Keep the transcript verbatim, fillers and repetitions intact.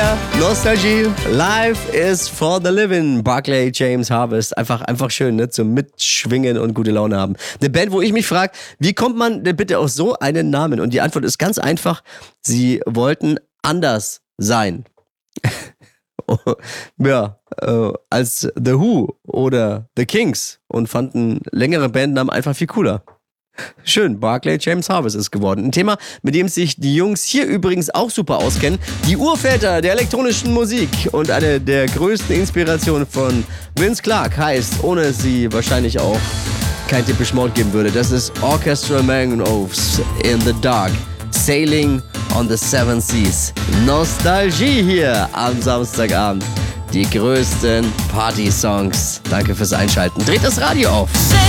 Yeah, Nostalgie. Life is for the living. Barclay James Harvest. Einfach, einfach schön, ne? Zum Mitschwingen und gute Laune haben. Eine Band, wo ich mich frage, wie kommt man denn bitte auf so einen Namen? Und die Antwort ist ganz einfach. Sie wollten anders sein. Ja, äh, als The Who oder The Kings und fanden längere Bandnamen einfach viel cooler. Schön, Barclay James Harvest ist geworden. Ein Thema, mit dem sich die Jungs hier übrigens auch super auskennen. Die Urväter der elektronischen Musik und eine der größten Inspirationen von Vince Clarke heißt, ohne sie wahrscheinlich auch kein Depeche Mode geben würde. Das ist Orchestral Mangroves in the Dark. Sailing on the Seven Seas. Nostalgie hier am Samstagabend. Die größten Party-Songs. Danke fürs Einschalten. Dreht das Radio auf.